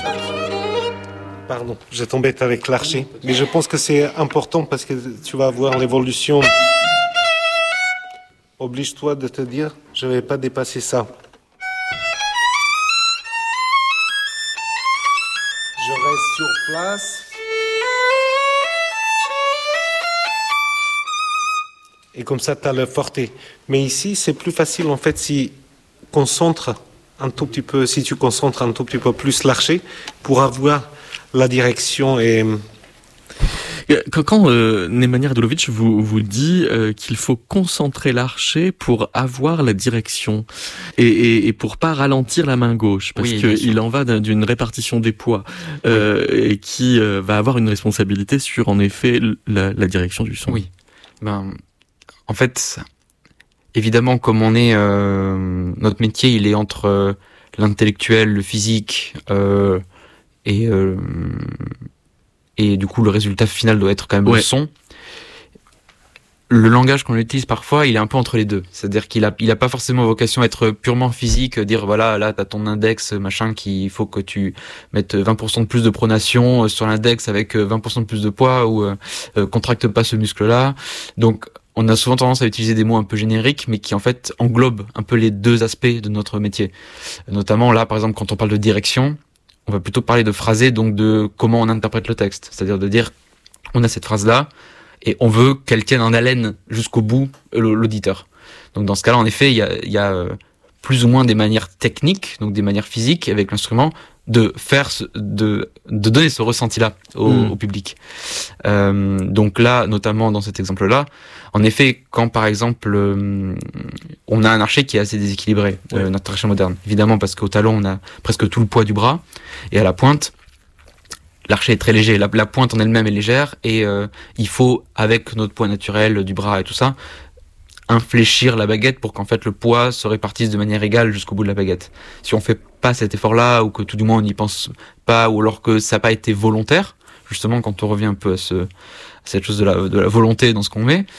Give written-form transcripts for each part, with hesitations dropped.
Pardon, je t'embête avec l'archer. Mais je pense que c'est important parce que tu vas voir l'évolution. Oblige-toi de te dire, je ne vais pas dépasser ça. Je reste sur place. Et comme ça, tu as le forte. Mais ici, c'est plus facile en fait si tu concentres un tout petit peu plus l'archer pour avoir la direction et... Quand Nemanja Radulović vous dit qu'il faut concentrer l'archer pour avoir la direction et pour pas ralentir la main gauche, parce qu'il en va d'une répartition des poids et qui va avoir une responsabilité sur en effet la direction du son. Oui. En fait, évidemment, comme on est notre métier, il est entre l'intellectuel, le physique et du coup le résultat final doit être quand même le son. Le langage qu'on utilise parfois, il est un peu entre les deux. C'est-à-dire qu'il a pas forcément vocation à être purement physique, dire voilà, là t'as ton index machin qu'il faut que tu mettes 20% de plus de pronation sur l'index avec 20% de plus de poids ou contracte pas ce muscle-là. Donc on a souvent tendance à utiliser des mots un peu génériques, mais qui en fait englobent un peu les deux aspects de notre métier. Notamment là, par exemple, quand on parle de direction, on va plutôt parler de phrasé, donc de comment on interprète le texte. C'est-à-dire de dire, on a cette phrase-là, et on veut qu'elle tienne en haleine jusqu'au bout l'auditeur. Donc dans ce cas-là, en effet, il y a plus ou moins des manières techniques, donc des manières physiques avec l'instrument, de donner ce ressenti-là au public. Donc là, notamment dans cet exemple-là, en effet, quand par exemple on a un archer qui est assez déséquilibré, notre archer moderne, évidemment parce qu'au talon on a presque tout le poids du bras, et à la pointe, l'archer est très léger, la pointe en elle-même est légère, et il faut, avec notre poids naturel du bras et tout ça, infléchir la baguette pour qu'en fait le poids se répartisse de manière égale jusqu'au bout de la baguette. Si on fait pas cet effort-là, ou que tout du moins on n'y pense pas, ou alors que ça n'a pas été volontaire, justement quand on revient un peu à cette chose de la volonté dans ce qu'on met,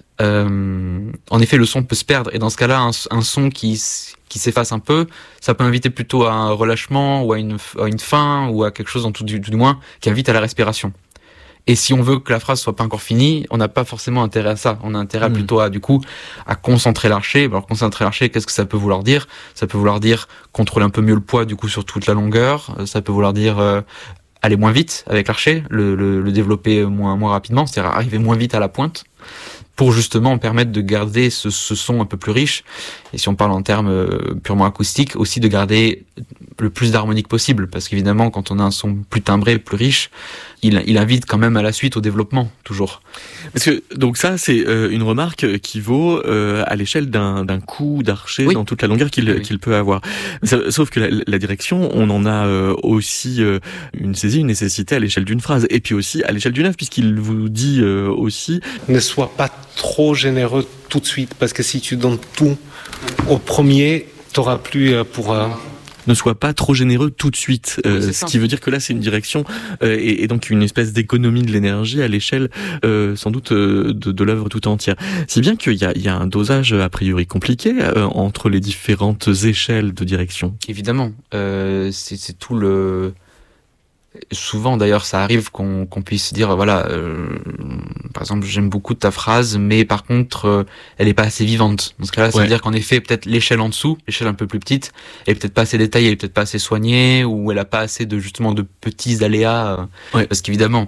en effet le son peut se perdre, et dans ce cas-là un son qui s'efface un peu, ça peut inviter plutôt à un relâchement, ou à une fin, ou à quelque chose tout du moins qui invite à la respiration. Et si on veut que la phrase soit pas encore finie, on n'a pas forcément intérêt à ça. On a intérêt plutôt à concentrer l'archer. Alors concentrer l'archer, qu'est-ce que ça peut vouloir dire ? Ça peut vouloir dire contrôler un peu mieux le poids du coup sur toute la longueur. Ça peut vouloir dire aller moins vite avec l'archer, le développer moins rapidement, c'est-à-dire arriver moins vite à la pointe, pour justement permettre de garder ce son un peu plus riche. Et si on parle en termes purement acoustiques, aussi de garder le plus d'harmonique possible, parce qu'évidemment quand on a un son plus timbré, plus riche, il invite quand même à la suite au développement, toujours. Parce que donc ça c'est une remarque qui vaut à l'échelle d'un coup d'archer dans toute la longueur qu'il peut avoir. Sauf que la direction, on en a aussi une nécessité à l'échelle d'une phrase, et puis aussi à l'échelle d'une œuvre, puisqu'il vous dit aussi ne sois pas trop généreux tout de suite, parce que si tu donnes tout au premier, t'auras plus pour... Ne sois pas trop généreux tout de suite, ce qui veut dire que là c'est une direction et donc une espèce d'économie de l'énergie à l'échelle sans doute de l'œuvre tout entière. Si bien qu'il y a un dosage a priori compliqué entre les différentes échelles de direction. Évidemment, c'est tout le... Souvent d'ailleurs ça arrive qu'on puisse dire voilà par exemple j'aime beaucoup ta phrase mais par contre elle est pas assez vivante. Dans ce cas-là ça veut dire qu'en effet peut-être l'échelle en dessous, l'échelle un peu plus petite, elle est peut-être pas assez détaillée, elle est peut-être pas assez soignée, ou elle a pas assez de justement de petits aléas parce qu'évidemment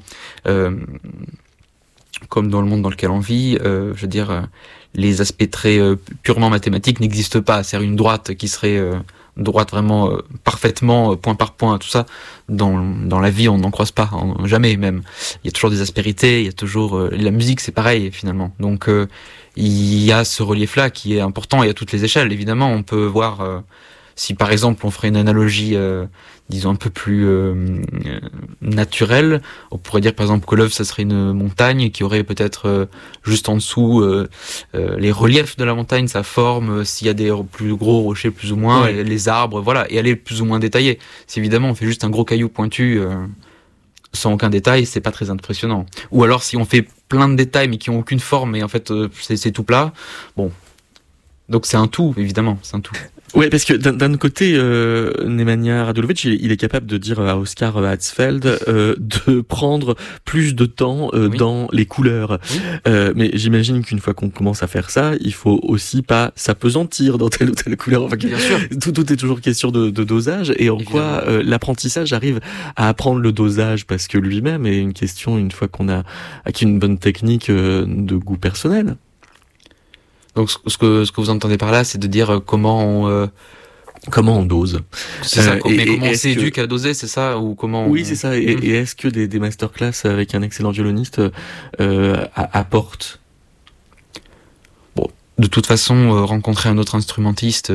comme dans le monde dans lequel on vit, je veux dire les aspects très purement mathématiques n'existent pas. C'est une droite qui serait droite vraiment parfaitement point par point, tout ça dans la vie on n'en croise pas, jamais même. Il y a toujours des aspérités, il y a toujours la musique c'est pareil finalement. Donc il y a ce relief là qui est important, et à toutes les échelles évidemment. On peut voir si par exemple on ferait une analogie disons un peu plus naturelle, on pourrait dire par exemple que l'œuvre ça serait une montagne qui aurait peut-être juste en dessous les reliefs de la montagne, sa forme, s'il y a des plus gros rochers plus ou moins, les arbres, voilà, et elle est plus ou moins détaillée. Si évidemment on fait juste un gros caillou pointu sans aucun détail, c'est pas très impressionnant. Ou alors si on fait plein de détails mais qui ont aucune forme et en fait c'est tout plat, bon. Donc c'est un tout, évidemment, c'est un tout. Ouais, parce que d'un côté, Nemanja Radulovic, il est capable de dire à Oscar Hatzfeld de prendre plus de temps dans les couleurs. Oui. Mais j'imagine qu'une fois qu'on commence à faire ça, il faut aussi pas s'apesantir dans telle ou telle couleur. Enfin, bien sûr. Tout est toujours question de dosage. Et en quoi l'apprentissage arrive à apprendre le dosage, parce que lui-même est une question, une fois qu'on a acquis une bonne technique de goût personnel. Donc ce que vous entendez par là, c'est de dire comment on dose. C'est ça. Mais comment on s'éduque à doser, c'est ça, ou comment Oui, c'est ça. Et est-ce que des masterclass avec un excellent violoniste apportent? Bon, de toute façon, rencontrer un autre instrumentiste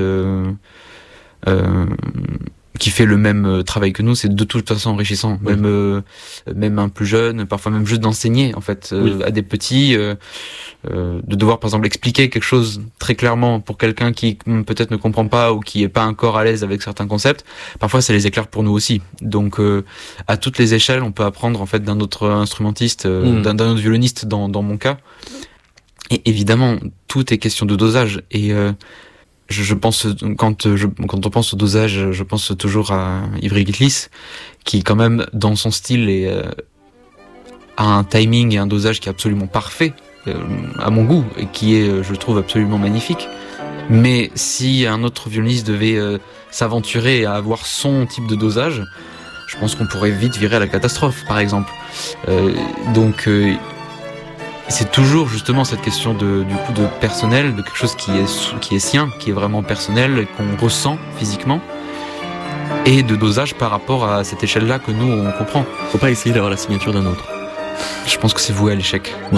qui fait le même travail que nous, c'est de toute façon enrichissant. Oui. Même un plus jeune, parfois même juste d'enseigner en fait à des petits, de devoir par exemple expliquer quelque chose très clairement pour quelqu'un qui peut-être ne comprend pas ou qui est pas encore à l'aise avec certains concepts. Parfois, ça les éclaire pour nous aussi. Donc, à toutes les échelles, on peut apprendre en fait d'un autre instrumentiste, d'un autre violoniste dans mon cas. Et évidemment, tout est question de dosage. Et je pense, quand on pense au dosage, je pense toujours à Ivry Gitlis, qui quand même, dans son style, a un timing et un dosage qui est absolument parfait, à mon goût, et qui est, je trouve, absolument magnifique. Mais si un autre violoniste devait s'aventurer à avoir son type de dosage, je pense qu'on pourrait vite virer à la catastrophe, par exemple. C'est toujours justement cette question de personnel, de quelque chose qui est sien, qui est vraiment personnel, qu'on ressent physiquement, et de dosage par rapport à cette échelle-là que nous on comprend. Faut pas essayer d'avoir la signature d'un autre. Je pense que c'est voué à l'échec. Ouais.